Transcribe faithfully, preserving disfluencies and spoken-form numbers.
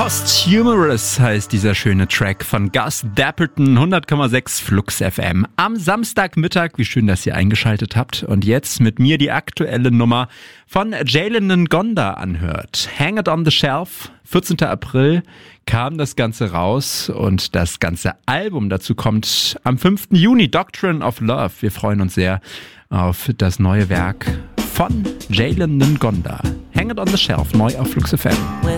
Posthumorous heißt dieser schöne Track von Gus Dapperton, hundert Komma sechs Flux F M. Am Samstagmittag, wie schön, dass ihr eingeschaltet habt und jetzt mit mir die aktuelle Nummer von Jalen Ngonda anhört. Hang It On The Shelf, vierzehnten April kam das Ganze raus und das ganze Album dazu kommt am fünften Juni, Doctrine of Love. Wir freuen uns sehr auf das neue Werk von Jalen Ngonda. Hang It On The Shelf, neu auf Flux F M.